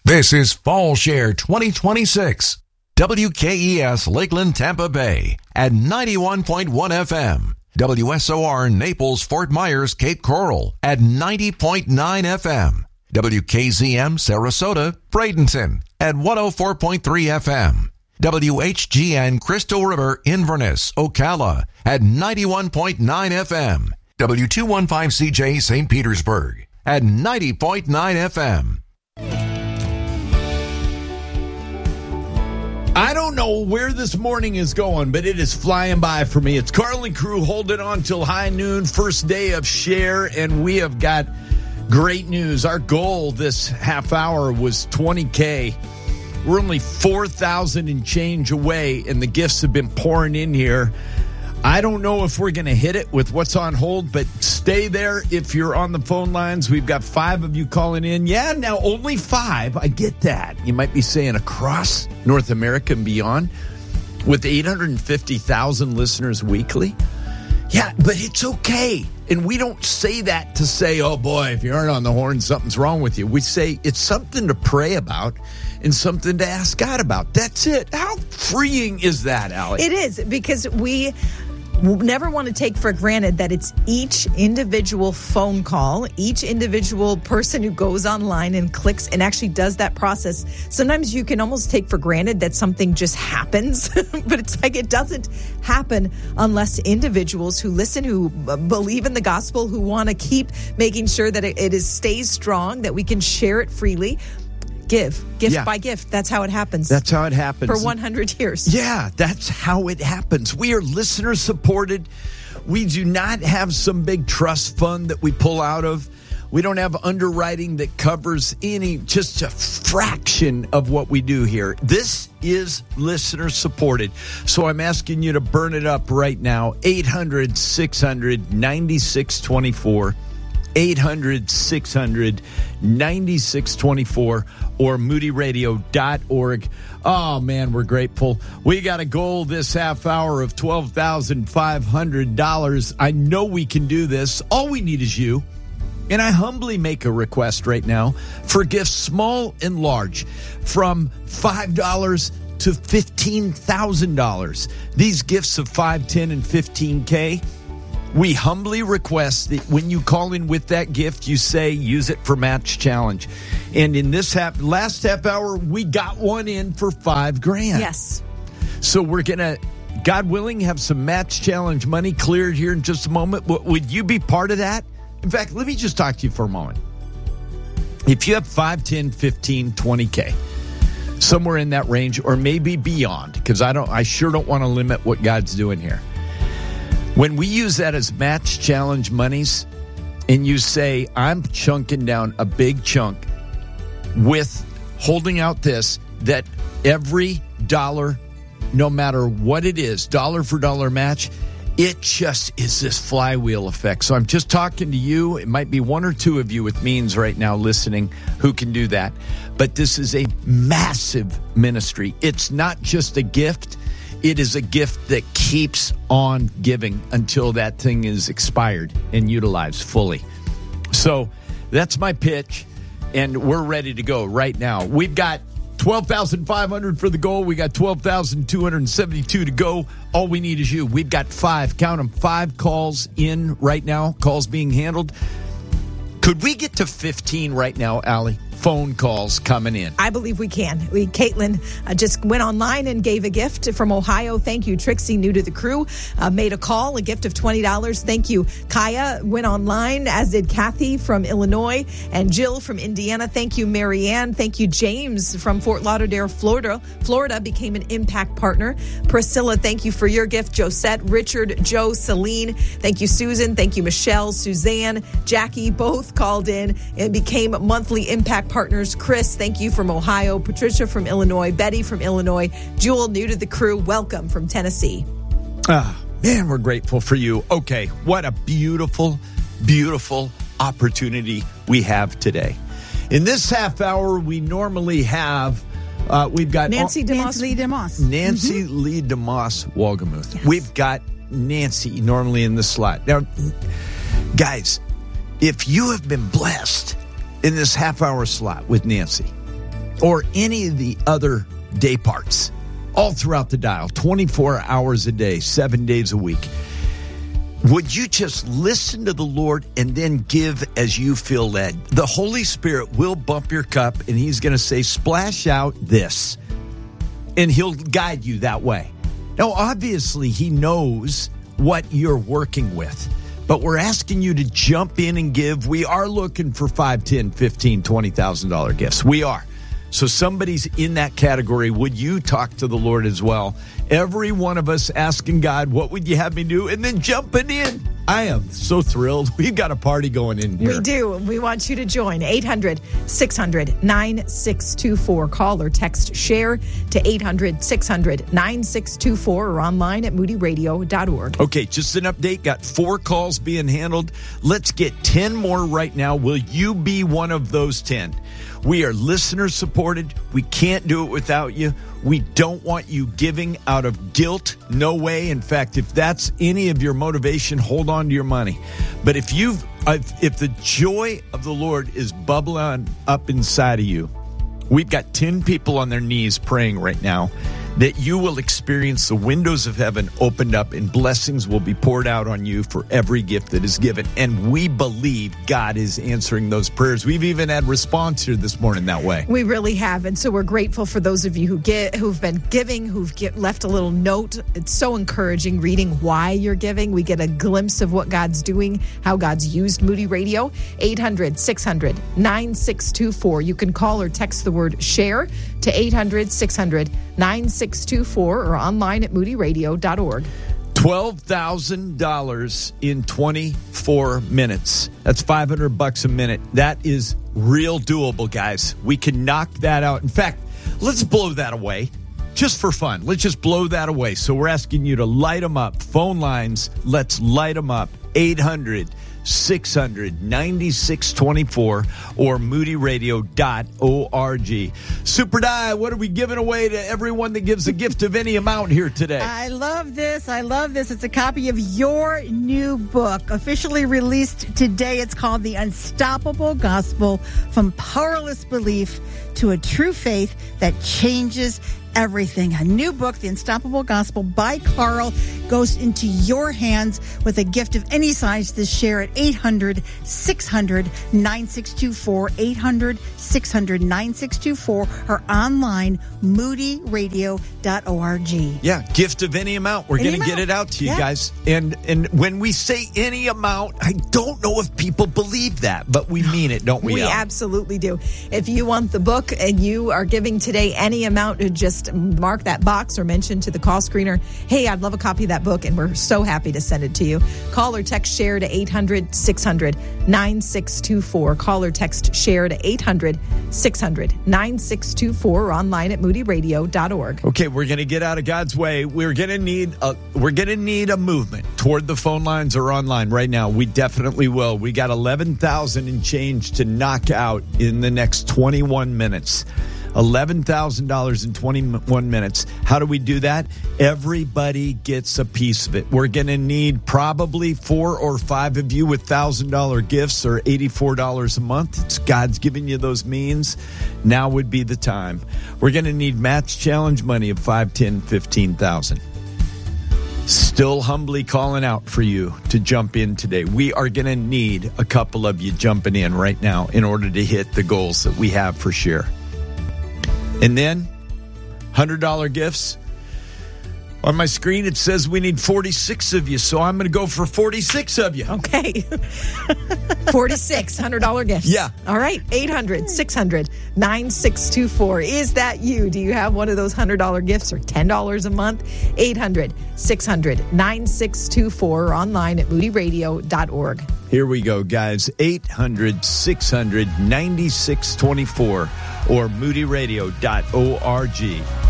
This is Fall Share 2026. WKES Lakeland, Tampa Bay at 91.1 FM. WSOR Naples, Fort Myers, Cape Coral at 90.9 FM. WKZM Sarasota, Bradenton at 104.3 FM. WHGN Crystal River, Inverness, Ocala at 91.9 FM. W215CJ St. Petersburg at 90.9 FM. I don't know where this morning is going, but it is flying by for me. It's Carlin Crew holding on till high noon, first day of Share, and we have got great news. Our goal this half hour was $20K. We're only 4,000 and change away, and the gifts have been pouring in here. I don't know if we're going to hit it with what's on hold, but stay there if you're on the phone lines. We've got 5 of you calling in. Yeah, now only 5. I get that. You might be saying across North America and beyond with 850,000 listeners weekly. Yeah, but it's okay. And we don't say that to say, oh boy, if you aren't on the horn, something's wrong with you. We say it's something to pray about and something to ask God about. That's it. How freeing is that, Allie? It is, because we never want to take for granted that it's each individual phone call, each individual person who goes online and clicks and actually does that process. Sometimes you can almost take for granted that something just happens, but it's like it doesn't happen unless individuals who listen, who believe in the gospel, who want to keep making sure that it stays strong, that we can share it freely. Gift by gift. That's how it happens. That's how it happens. For 100 years. Yeah, that's how it happens. We are listener supported. We do not have some big trust fund that we pull out of. We don't have underwriting that covers just a fraction of what we do here. This is listener supported. So I'm asking you to burn it up right now. 800-600-9624. 800-600-9624 or moodyradio.org. Oh, man, we're grateful. We got a goal this half hour of $12,500. I know we can do this. All we need is you. And I humbly make a request right now for gifts small and large, from $5 to $15,000. These gifts of $5, $10, and $15K, we humbly request that when you call in with that gift, you say, use it for Match Challenge. And in this last half hour, we got one in for $5,000. Yes. So we're going to, God willing, have some Match Challenge money cleared here in just a moment. Would you be part of that? In fact, let me just talk to you for a moment. If you have 5, 10, 15, 20K, somewhere in that range, or maybe beyond, because I sure don't want to limit what God's doing here. When we use that as Match Challenge monies, and you say, I'm chunking down a big chunk with holding out this, that every dollar, no matter what it is, dollar for dollar match, it just is this flywheel effect. So I'm just talking to you. It might be 1 or 2 of you with means right now listening who can do that. But this is a massive ministry. It's not just a gift. It is a gift that keeps on giving until that thing is expired and utilized fully. So that's my pitch, and we're ready to go right now. We've got $12,500 for the goal. We got $12,272 to go. All we need is you. We've got 5, count them, 5 calls in right now, calls being handled. Could we get to 15 right now, Allie? Phone calls coming in. I believe we can. Caitlin just went online and gave a gift from Ohio. Thank you. Trixie, new to the crew, made a call, a gift of $20. Thank you. Kaya went online, as did Kathy from Illinois and Jill from Indiana. Thank you, Marianne. Thank you, James from Fort Lauderdale, Florida, became an impact partner. Priscilla, thank you for your gift. Josette, Richard, Joe, Celine. Thank you, Susan. Thank you, Michelle, Suzanne, Jackie, both called in and became monthly impact partners. Chris, thank you, from Ohio. Patricia from Illinois. Betty from Illinois. Jewel, new to the crew. Welcome from Tennessee. Man, we're grateful for you. Okay, what a beautiful, beautiful opportunity we have today. In this half hour, we normally have, we've got Nancy Lee DeMoss. Nancy Lee DeMoss Wolgemuth. Yes. We've got Nancy normally in the slot. Now, guys, if you have been blessed in this half-hour slot with Nancy, or any of the other day parts, all throughout the dial, 24 hours a day, 7 days a week, would you just listen to the Lord and then give as you feel led? The Holy Spirit will bump your cup, and he's going to say, splash out this, and he'll guide you that way. Now, obviously, he knows what you're working with, but we're asking you to jump in and give. We are looking for $5, $10, $15, $20,000 gifts. We are. So somebody's in that category. Would you talk to the Lord as well? Every one of us asking God, what would you have me do? And then jumping in. I am so thrilled. We've got a party going in here. We do. We want you to join. 800-600-9624. Call or text SHARE to 800-600-9624 or online at moodyradio.org. Okay, just an update. Got 4 calls being handled. Let's get 10 more right now. Will you be one of those 10? We are listener supported. We can't do it without you. We don't want you giving out of guilt. No way. In fact, if that's any of your motivation, hold on to your money. But if the joy of the Lord is bubbling up inside of you, we've got 10 people on their knees praying right now that you will experience the windows of heaven opened up and blessings will be poured out on you for every gift that is given. And we believe God is answering those prayers. We've even had response here this morning that way. We really have. And so we're grateful for those of you who've been giving, left a little note. It's so encouraging reading why you're giving. We get a glimpse of what God's doing, how God's used Moody Radio. 800-600-9624. You can call or text the word SHARE to 800-600-9624 or online at moodyradio.org. $12,000 in 24 minutes. That's $500 a minute. That is real doable, guys. We can knock that out. In fact, let's blow that away just for fun. Let's just blow that away. So we're asking you to light them up. Phone lines, let's light them up. 800-600-9624 or moodyradio.org. Super Die, what are we giving away to everyone that gives a gift of any amount here today? I love this. It's a copy of your new book, officially released today. It's called The Unstoppable Gospel, From Powerless Belief to a True Faith That Changes Everything. A new book, The Unstoppable Gospel by Carl, goes into your hands with a gift of any size to share at 800-600-9624, 800-600-9624, or online, moodyradio.org. Yeah, gift of any amount. We're going to get it out to you guys. And when we say any amount, I don't know if people believe that, but we mean it, don't we? We absolutely do. If you want the book and you are giving today any amount, just mark that box or mention to the call screener, hey, I'd love a copy of that book, and we're so happy to send it to you. Call or text SHARE to 800-600-9624. Call or text SHARE to 800-600-9624 or online at moodyradio.org. Okay, we're going to get out of God's way. We're going to need a movement toward the phone lines or online right now. We definitely will. We got 11,000 and change to knock out in the next 21 minutes. $11,000 in 21 minutes. How do we do that? Everybody gets a piece of it. We're going to need probably 4 or 5 of you with $1,000 gifts or $84 a month. It's God's giving you those means. Now would be the time. We're going to need match challenge money of $5, $10, $15,000. Still humbly calling out for you to jump in today. We are going to need a couple of you jumping in right now in order to hit the goals that we have for sure. And then, $100 gifts. On my screen, it says we need 46 of you, so I'm going to go for 46 of you. Okay. 46 $100 gifts. Yeah. All right. 800-600-9624. Is that you? Do you have one of those $100 gifts or $10 a month? 800-600-9624 or online at moodyradio.org. Here we go, guys. 800-600-9624 or moodyradio.org.